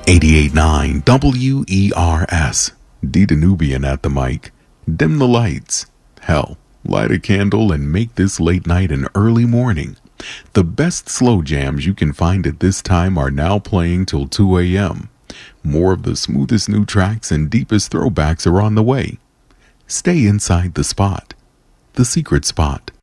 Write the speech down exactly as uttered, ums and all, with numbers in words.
eighty-eight point nine W E R S. D. Danubian at the mic. Dim the lights. Hell, light a candle and make this late night an early morning. The best slow jams you can find at this time are now playing till two a.m. More of the smoothest new tracks and deepest throwbacks are on the way. Stay inside the spot. The secret spot.